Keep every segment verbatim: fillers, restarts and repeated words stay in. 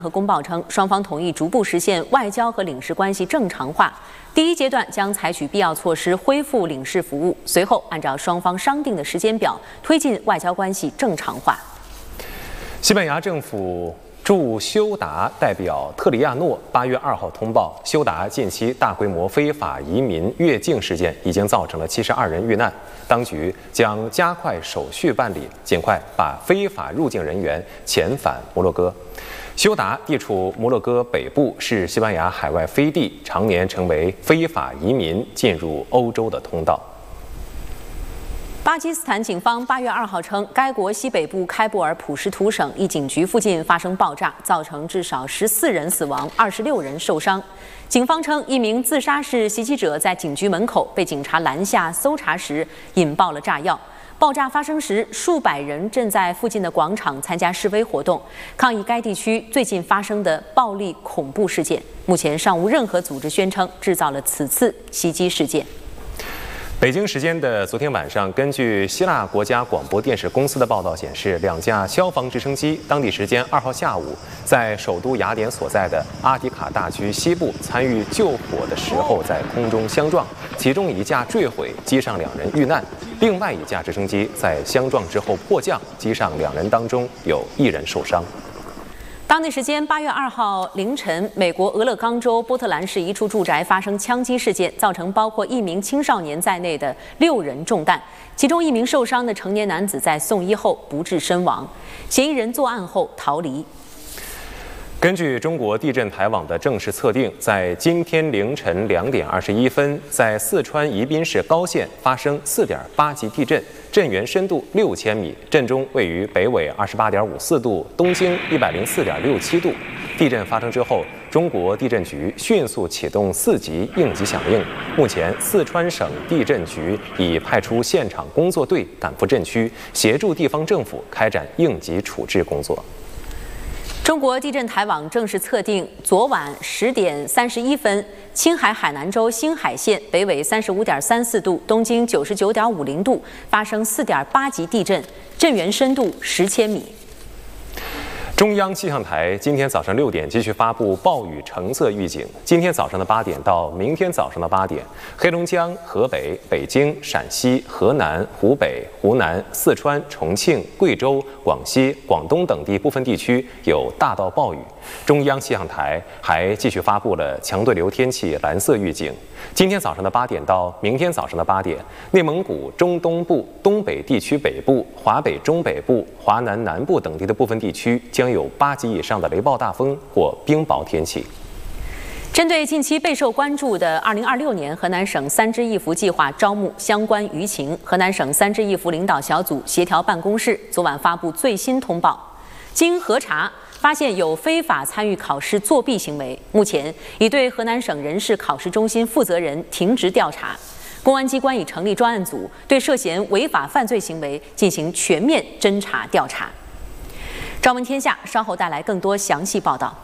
和公报称，双方同意逐步实现外交和领事关系正常化。第一阶段将采取必要措施恢复领事服务，随后按照双方商定的时间表推进外交关系正常化。 西班牙政府驻休达代表特里亚诺八月二号通报，休达近期大规模非法移民越境事件已经造成了七十二人遇难，当局将加快手续办理，尽快把非法入境人员遣返摩洛哥。休达地处摩洛哥北部，是西班牙海外飞地，常年成为非法移民进入欧洲的通道。 巴基斯坦警方八月二号称，该国西北部开布尔普什图省一警局附近发生爆炸，造成至少十四人死亡，二十六人受伤。警方称，一名自杀式袭击者在警局门口被警察拦下搜查时引爆了炸药。爆炸发生时，数百人正在附近的广场参加示威活动，抗议该地区最近发生的暴力恐怖事件。目前尚无任何组织宣称制造了此次袭击事件。 北京时间的昨天晚上，根据希腊国家广播电视公司的报道显示，两架消防直升机当地时间二号下午，在首都雅典所在的阿迪卡大区西部参与救火的时候在空中相撞，其中一架坠毁，机上两人遇难；另外一架直升机在相撞之后迫降，机上两人当中有一人受伤。 当地时间八月二号凌晨，美国俄勒冈州波特兰市一处住宅发生枪击事件，造成包括一名青少年在内的六人中弹，其中一名受伤的成年男子在送医后不治身亡，嫌疑人作案后逃离。 根据中国地震台网的正式测定，在今天凌晨两点二十一分，在四川宜宾市高县发生四点八级地震，震源深度六千米，震中位于北纬二十八点五四度，东经一百零四点六七度。地震发生之后，中国地震局迅速启动四级应急响应。目前，四川省地震局已派出现场工作队赶赴震区，协助地方政府开展应急处置工作。 中国地震台网正式测定，昨晚十点三十一分，青海海南州兴海县北纬三十五点三四度，东经九十九点五零度发生四点八级地震，震源深度十千米。 中央气象台今天早上六点继续发布暴雨橙色预警。今天早上的八点到明天早上的八点，黑龙江、河北、北京、陕西、河南、湖北、湖南、四川、重庆、贵州、广西、广东等地部分地区有大到暴雨。中央气象台还继续发布了强对流天气蓝色预警。今天早上的八点到明天早上的八点，内蒙古中东部、东北地区北部、华北中北部、华南南部等地的部分地区将有八级以上的雷暴大风或冰雹天气。 针对近期备受关注的二零二六年河南省三支一扶计划招募相关舆情，河南省三支一扶领导小组协调办公室昨晚发布最新通报，经核查发现有非法参与考试作弊行为，目前已对河南省人事考试中心负责人停职调查。公安机关已成立专案组，对涉嫌违法犯罪行为进行全面侦查调查。朝闻天下稍后带来更多详细报道。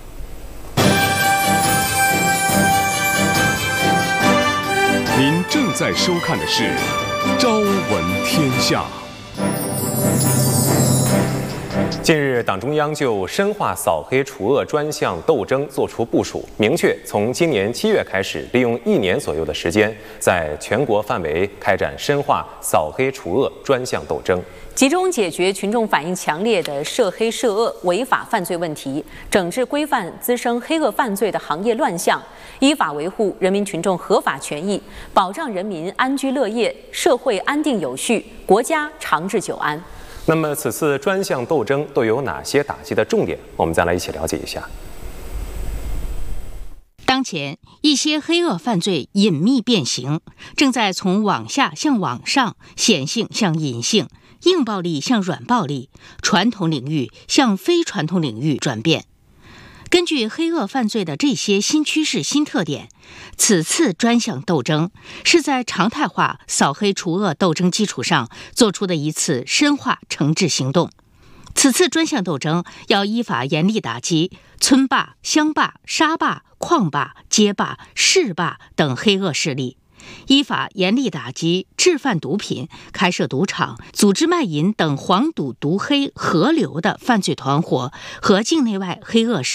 您正在收看的是《朝闻天下》。 近日，党中央就深化扫黑除恶专项斗争作出部署，明确从今年七月开始，利用一年左右的时间，在全国范围开展深化扫黑除恶专项斗争， 集中解决群众反映强烈的涉黑涉恶违法犯罪问题，整治规范滋生黑恶犯罪的行业乱象，依法维护人民群众合法权益，保障人民安居乐业，社会安定有序，国家长治久安。 那么，此次专项斗争都有哪些打击的重点？我们再来一起了解一下。 当前，一些黑恶犯罪隐秘变形，正在从网下向网上、显性向隐性、硬暴力向软暴力、传统领域向非传统领域转变。根据黑恶犯罪的这些新趋势、新特点，此次专项斗争是在常态化扫黑除恶斗争基础上做出的一次深化惩治行动。此次专项斗争要依法严厉打击村霸、乡霸、沙霸、矿霸、街霸、市霸等黑恶势力， 依法严厉打击制贩毒品、开设赌场、组织卖淫等黄赌毒黑合流的犯罪团伙和境内外黑恶势